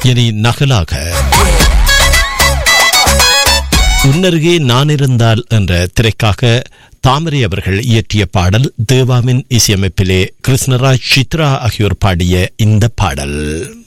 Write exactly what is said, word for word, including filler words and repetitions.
இனி நகலாக உன்னருகே நான் இருந்தால் என்ற திரைக்காக தாமரை அவர்கள் இயற்றிய பாடல், தேவாவின் இசையமைப்பிலே கிருஷ்ணராஜ், சித்ரா ஆகியோர் பாடிய இந்த பாடல்.